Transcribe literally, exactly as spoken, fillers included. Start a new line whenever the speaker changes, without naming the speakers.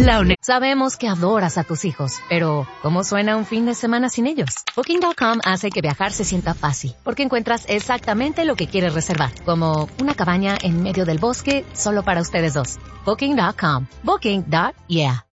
La UNED. Sabemos que adoras a tus hijos, pero ¿cómo suena un fin de semana sin ellos? Booking punto com hace que viajar se sienta fácil, porque encuentras exactamente lo que quieres reservar, como una cabaña en medio del bosque solo para ustedes dos. Booking punto com. Booking. Yeah.